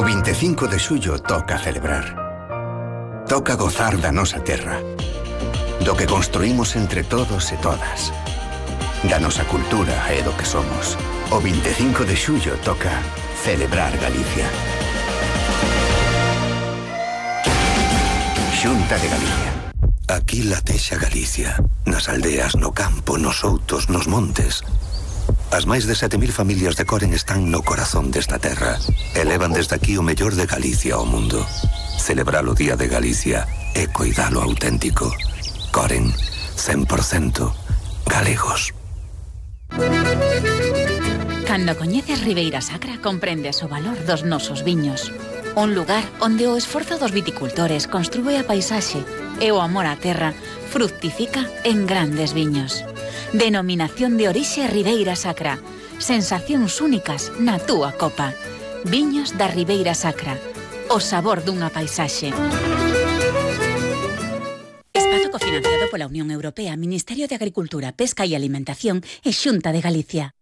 O 25 de xullo toca celebrar. Toca gozar da nosa terra. Do que construímos entre todos e todas. Da nosa cultura e do que somos. O 25 de xullo toca celebrar Galicia. Xunta de Galicia. Aquí latexa Galicia. Nas aldeas, no campo, nos outos, nos montes. As máis de 7.000 familias de Coren están no corazón desta terra. Elevan desde aquí o mellor de Galicia ao mundo. Celebrar o Día de Galicia e coidalo auténtico. Coren, 100% galegos. Cando coñeces Ribeira Sacra comprendes o valor dos nosos viños. Un lugar onde o esforzo dos viticultores construe a paisaxe e o amor á terra fructifica en grandes viños. Denominación de orixe Ribeira Sacra. Sensacións únicas na túa copa. Viños da Ribeira Sacra. O sabor dunha paisaxe. Espazo cofinanciado pola Unión Europea, Ministerio de Agricultura, Pesca e Alimentación e Xunta de Galicia.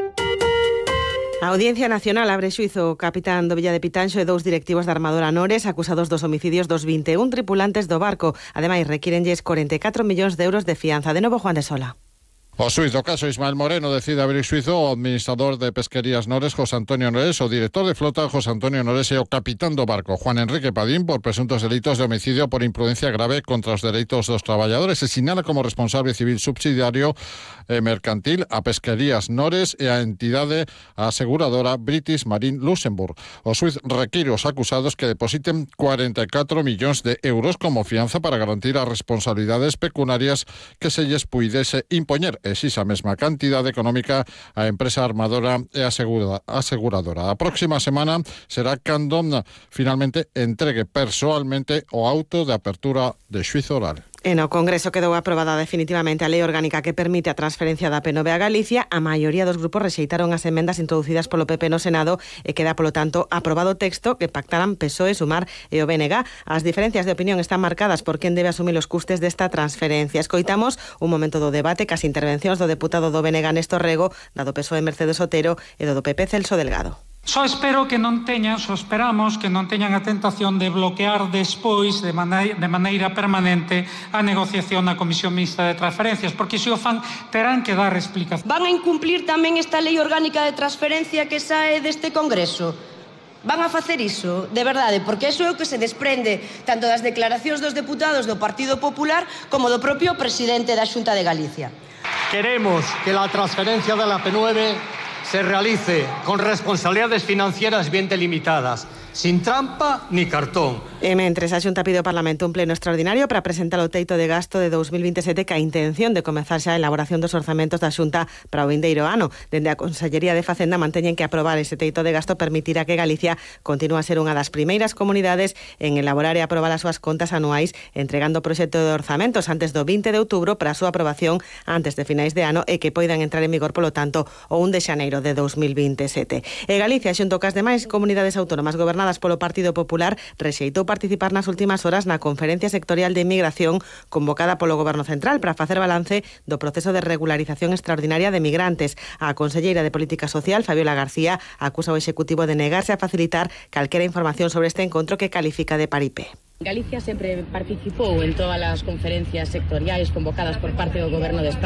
A Audiencia Nacional abre xuízo o capitán do Villa de Pitanxo e 2 directivos da armadora Nores acusados dos homicidios dos 21 tripulantes do barco. Ademais, requírenlles 44 millóns de euros de fianza. De novo, Juan de Sola. O xuíz do caso Ismael Moreno decide abrir xuízo ao administrador de Pesquerías Nores, José Antonio Nores, o director de flota, José Antonio Nores, e o capitán do barco, Juan Enrique Padín, por presuntos delitos de homicidio por imprudencia grave contra os dereitos dos traballadores. Se sinala como responsable civil subsidiario e mercantil a Pesquerías Nores e a entidade aseguradora British Marine Luxembourg. O xuíz require aos acusados que depositen 44 millóns de euros como fianza para garantir as responsabilidades pecuniarias que se lles puidese impoñer. Esa mesma cantidade económica a empresa armadora e aseguradora. A próxima semana será cando finalmente entregue persoalmente o auto de apertura de xuízo oral. E no Congreso quedou aprobada definitivamente a lei orgánica que permite a transferencia da P9 a Galicia. A maioría dos grupos rexeitaron as emendas introducidas polo PP no Senado e queda, polo tanto, aprobado o texto que pactaran PSOE, Sumar e o BNG. As diferencias de opinión están marcadas por quen debe asumir os custes desta transferencia. Escoitamos un momento do debate cas intervencións do deputado do BNG Néstor Rego, da do PSOE Mercedes Otero e do PP Celso Delgado. Esperamos que non teñan a tentación de bloquear despois de maneira permanente a negociación na Comisión Mixta de Transferencias, porque se o fan terán que dar explicación. Van a incumplir tamén esta lei orgánica de transferencia que sae deste Congreso? Van a facer iso, de verdade, porque iso é o que se desprende tanto das declaracións dos deputados do Partido Popular como do propio presidente da Xunta de Galicia. Queremos que la transferencia de la P9 se realice con responsabilidades financieras bien delimitadas, sin trampa ni cartón. E mentres a Xunta pide ao Parlamento un pleno extraordinario para presentar o teito de gasto de 2027 ca intención de comezar xa a elaboración dos orzamentos da Xunta para o vindeiro ano. Dende a Consellería de Facenda manteñen que aprobar ese teito de gasto permitirá que Galicia continúe a ser unha das primeiras comunidades en elaborar e aprobar as súas contas anuais, entregando o proxecto de orzamentos antes do 20 de outubro para a súa aprobación antes de finais de ano e que poidan entrar en vigor, polo tanto, o 1 de xaneiro de 2027. E Galicia, xunto cas demais comunidades autónomas gobernadas polo Partido Popular, rexeitou participar nas últimas horas na Conferencia Sectorial de Inmigración convocada polo Goberno Central para facer balance do proceso de regularización extraordinaria de migrantes. A conselleira de Política Social, Fabiola García, acusa ao Executivo de negarse a facilitar calquera información sobre este encontro que califica de paripé. Galicia sempre participou en todas as conferencias sectoriais convocadas por parte do Goberno de España.